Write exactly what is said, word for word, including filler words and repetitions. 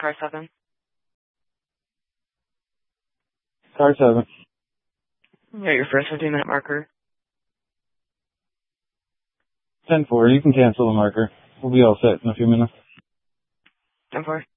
car seven. Car seven. Yeah, your first fifteen minute marker. ten four, you can cancel the marker. We'll be all set in a few minutes. ten four.